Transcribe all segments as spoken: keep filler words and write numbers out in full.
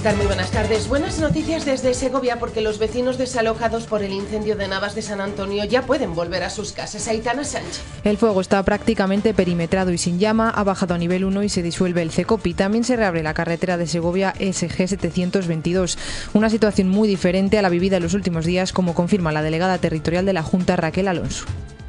tal? Muy buenas tardes. Buenas noticias desde Segovia porque los vecinos desalojados por el incendio de Navas de San Antonio ya pueden volver a sus casas. Aitana Sánchez. El fuego está prácticamente perimetrado y sin llama, ha bajado a nivel uno y se disuelve el CECOPI. También se reabre la carretera de Segovia S G setecientos veintidós. Una situación muy diferente a la vivida en los últimos días, como confirma la delegada territorial de la Junta, Raquel Alonso.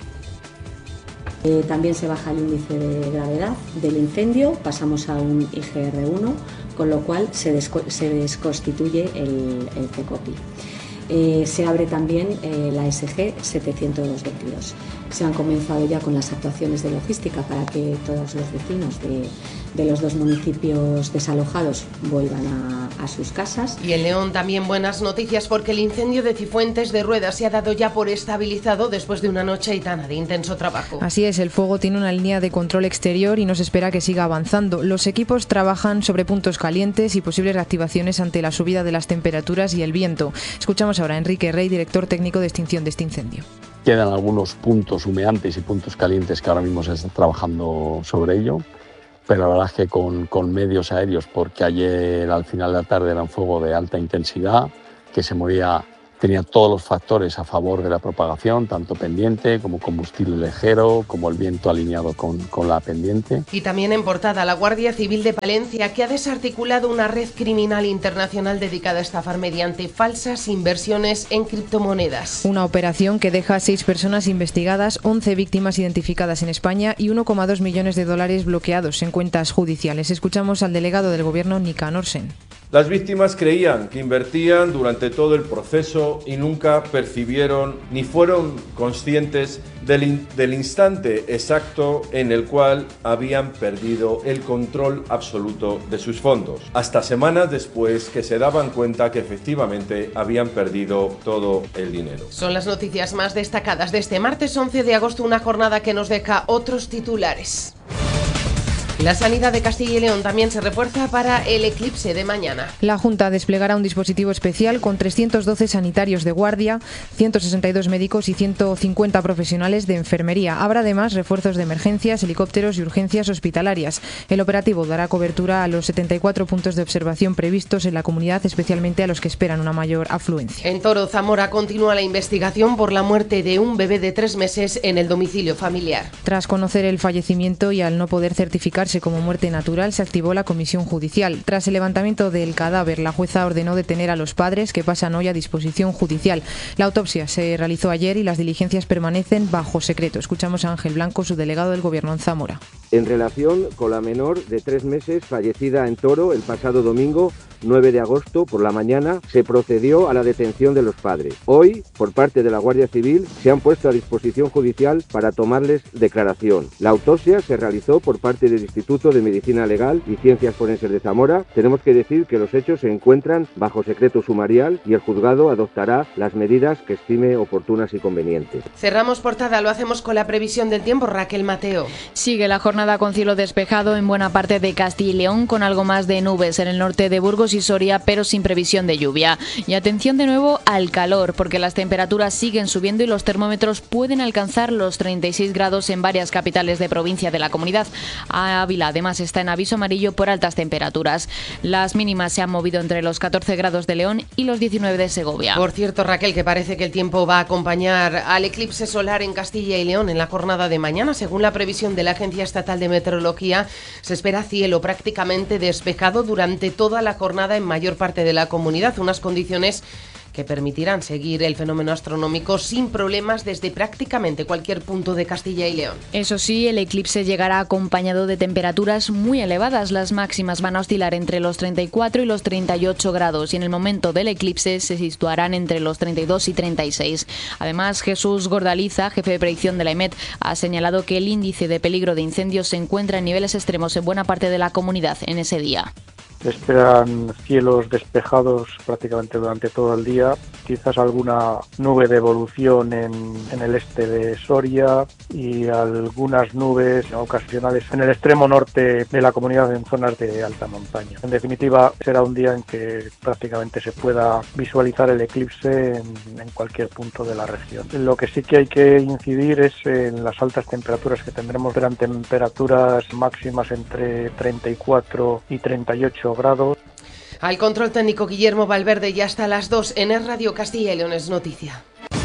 Eh, también se baja el índice de gravedad del incendio, pasamos a un I G R uno, con lo cual se, desco- se desconstituye el, el CECOPI. Eh, se abre también eh, la S G setecientos veintidós. Se han comenzado ya con las actuaciones de logística para que todos los vecinos de, de los dos municipios desalojados vuelvan a, a sus casas. Y en León también buenas noticias porque el incendio de Cifuentes de Rueda se ha dado ya por estabilizado después de una noche aitana de intenso trabajo. Así es, el fuego tiene una línea de control exterior y no se espera que siga avanzando. Los equipos trabajan sobre puntos calientes y posibles reactivaciones ante la subida de las temperaturas y el viento. Escuchamos ahora a Enrique Rey, director técnico de extinción de este incendio. Quedan algunos puntos humeantes y puntos calientes que ahora mismo se están trabajando sobre ello, pero la verdad es que con, con medios aéreos, porque ayer al final de la tarde era un fuego de alta intensidad, que se movía, tenía todos los factores a favor de la propagación, tanto pendiente como combustible ligero, como el viento alineado con, con la pendiente. Y también en portada, la Guardia Civil de Palencia, que ha desarticulado una red criminal internacional dedicada a estafar mediante falsas inversiones en criptomonedas. Una operación que deja a seis personas investigadas, once víctimas identificadas en España y uno coma dos millones de dólares bloqueados en cuentas judiciales. Escuchamos al delegado del Gobierno, Nicanor Sen. Las víctimas creían que invertían durante todo el proceso y nunca percibieron ni fueron conscientes del, in- del instante exacto en el cual habían perdido el control absoluto de sus fondos. Hasta semanas después que se daban cuenta que efectivamente habían perdido todo el dinero. Son las noticias más destacadas de este martes once de agosto, una jornada que nos deja otros titulares. La sanidad de Castilla y León también se refuerza para el eclipse de mañana. La Junta desplegará un dispositivo especial con trescientos doce sanitarios de guardia, ciento sesenta y dos médicos y ciento cincuenta profesionales de enfermería. Habrá además refuerzos de emergencias, helicópteros y urgencias hospitalarias. El operativo dará cobertura a los setenta y cuatro puntos de observación previstos en la comunidad, especialmente a los que esperan una mayor afluencia. En Toro, Zamora, continúa la investigación por la muerte de un bebé de tres meses en el domicilio familiar. Tras conocer el fallecimiento y al no poder certificarse como muerte natural, se activó la comisión judicial. Tras el levantamiento del cadáver, la jueza ordenó detener a los padres, que pasan hoy a disposición judicial. La autopsia se realizó ayer y las diligencias permanecen bajo secreto. Escuchamos a Ángel Blanco, su delegado del Gobierno en Zamora. En relación con la menor de tres meses fallecida en Toro el pasado domingo nueve de agosto por la mañana, se procedió a la detención de los padres. Hoy, por parte de la Guardia Civil, se han puesto a disposición judicial para tomarles declaración. La autopsia se realizó por parte del Instituto de Medicina Legal y Ciencias Forenses de Zamora. Tenemos que decir que los hechos se encuentran bajo secreto sumarial y el juzgado adoptará las medidas que estime oportunas y convenientes. Cerramos portada, lo hacemos con la previsión del tiempo. Raquel Mateo. Sigue la jornada con cielo despejado en buena parte de Castilla y León, con algo más de nubes en el norte de Burgos y Soria, pero sin previsión de lluvia. Y atención de nuevo al calor, porque las temperaturas siguen subiendo y los termómetros pueden alcanzar los treinta y seis grados en varias capitales de provincia de la comunidad. Ávila además está en aviso amarillo por altas temperaturas. Las mínimas se han movido entre los catorce grados de León y los diecinueve de Segovia. Por cierto, Raquel, que parece que el tiempo va a acompañar al eclipse solar en Castilla y León en la jornada de mañana. Según la previsión de la Agencia Estatal de Meteorología, se espera cielo prácticamente despejado durante toda la jornada en mayor parte de la comunidad, unas condiciones que permitirán seguir el fenómeno astronómico sin problemas desde prácticamente cualquier punto de Castilla y León. Eso sí, el eclipse llegará acompañado de temperaturas muy elevadas. Las máximas van a oscilar entre los treinta y cuatro y los treinta y ocho grados y en el momento del eclipse se situarán entre los treinta y dos y treinta y seis. Además, Jesús Gordaliza, jefe de predicción de la EMET, ha señalado que el índice de peligro de incendios se encuentra en niveles extremos en buena parte de la comunidad en ese día. Se esperan cielos despejados prácticamente durante todo el día, quizás alguna nube de evolución en, en el este de Soria y algunas nubes ocasionales en el extremo norte de la comunidad en zonas de alta montaña. En definitiva, será un día en que prácticamente se pueda visualizar el eclipse en, en cualquier punto de la región. Lo que sí que hay que incidir es en las altas temperaturas que tendremos. Serán temperaturas máximas entre treinta y cuatro y treinta y ocho grados. Al control técnico Guillermo Valverde y hasta las dos en Es Radio Castilla y León es noticia.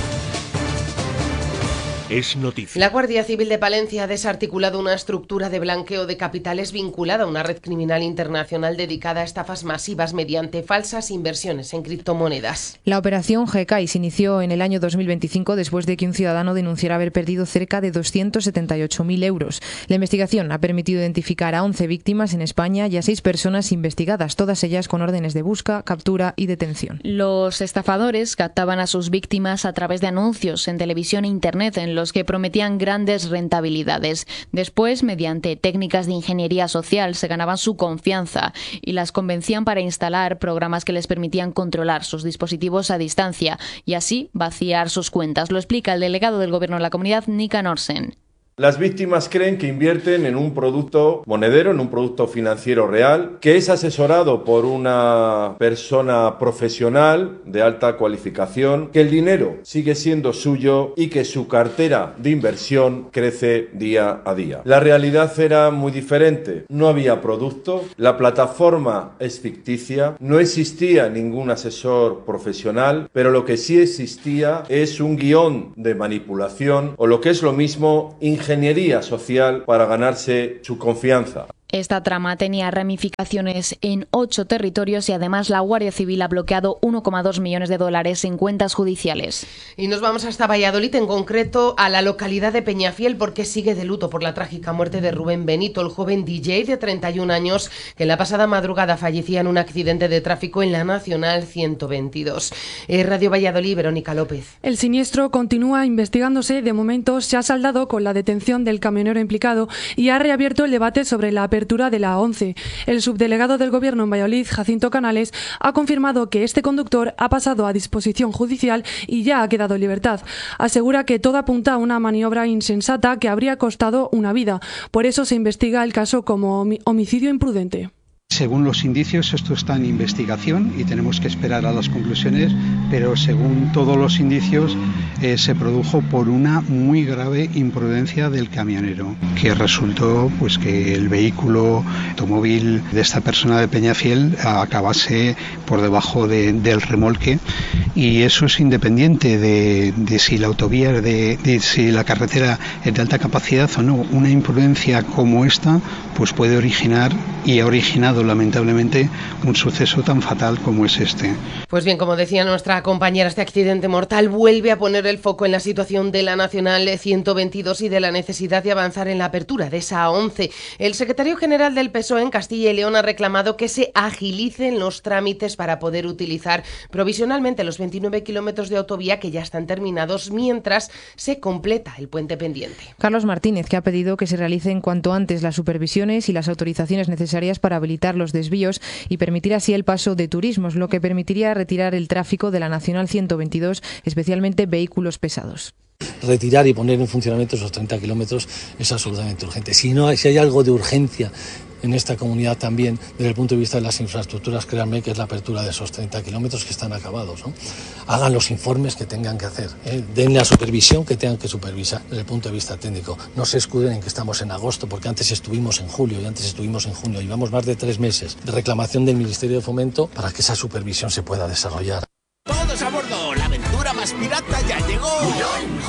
Es noticia. La Guardia Civil de Palencia ha desarticulado una estructura de blanqueo de capitales vinculada a una red criminal internacional dedicada a estafas masivas mediante falsas inversiones en criptomonedas. La operación G K I se inició en el año dos mil veinticinco después de que un ciudadano denunciara haber perdido cerca de doscientos setenta y ocho mil euros. La investigación ha permitido identificar a once víctimas en España y a seis personas investigadas, todas ellas con órdenes de busca, captura y detención. Los estafadores captaban a sus víctimas a través de anuncios en televisión e internet en los que prometían grandes rentabilidades. Después, mediante técnicas de ingeniería social, se ganaban su confianza y las convencían para instalar programas que les permitían controlar sus dispositivos a distancia y así vaciar sus cuentas. Lo explica el delegado del Gobierno de la Comunidad, Nika Norsen. Las víctimas creen que invierten en un producto monedero, en un producto financiero real, que es asesorado por una persona profesional de alta cualificación, que el dinero sigue siendo suyo y que su cartera de inversión crece día a día. La realidad era muy diferente. No había producto, la plataforma es ficticia, no existía ningún asesor profesional, pero lo que sí existía es un guión de manipulación o lo que es lo mismo, ingeniería social para ganarse su confianza. Esta trama tenía ramificaciones en ocho territorios y además la Guardia Civil ha bloqueado uno coma dos millones de dólares en cuentas judiciales. Y nos vamos hasta Valladolid, en concreto a la localidad de Peñafiel, porque sigue de luto por la trágica muerte de Rubén Benito, el joven D J de treinta y un años que en la pasada madrugada fallecía en un accidente de tráfico en la Nacional ciento veintidós. Eh, Radio Valladolid, Verónica López. El siniestro continúa investigándose. De momento se ha saldado con la detención del camionero implicado y ha reabierto el debate sobre la apertura de la A once. El subdelegado del Gobierno en Valladolid, Jacinto Canales, ha confirmado que este conductor ha pasado a disposición judicial y ya ha quedado en libertad. Asegura que todo apunta a una maniobra insensata que habría costado una vida. Por eso se investiga el caso como homicidio imprudente. Según los indicios, esto está en investigación y tenemos que esperar a las conclusiones, pero según todos los indicios eh, se produjo por una muy grave imprudencia del camionero, que resultó pues que el vehículo automóvil de esta persona de Peñafiel acabase por debajo de, del remolque, y eso es independiente de, de si la autovía, de, de si la carretera es de alta capacidad o no. Una imprudencia como esta pues puede originar y ha originado lamentablemente un suceso tan fatal como es este. Pues bien, como decía nuestra compañera, este accidente mortal vuelve a poner el foco en la situación de la Nacional ciento veintidós y de la necesidad de avanzar en la apertura de esa A once. El secretario general del P S O E en Castilla y León ha reclamado que se agilicen los trámites para poder utilizar provisionalmente los veintinueve kilómetros de autovía que ya están terminados mientras se completa el puente pendiente. Carlos Martínez, que ha pedido que se realicen cuanto antes las supervisiones y las autorizaciones necesarias para habilitar los desvíos y permitir así el paso de turismos, lo que permitiría retirar el tráfico de la Nacional ciento veintidós, especialmente vehículos pesados. Retirar y poner en funcionamiento esos treinta kilómetros es absolutamente urgente. Si no, si hay algo de urgencia en esta comunidad también, desde el punto de vista de las infraestructuras, créanme que es la apertura de esos treinta kilómetros que están acabados, ¿no? Hagan los informes que tengan que hacer, ¿eh? Den la supervisión que tengan que supervisar desde el punto de vista técnico. No se escuden en que estamos en agosto, porque antes estuvimos en julio y antes estuvimos en junio. Llevamos más de tres meses de reclamación del Ministerio de Fomento para que esa supervisión se pueda desarrollar. Todos a bordo, la aventura más pirata ya llegó.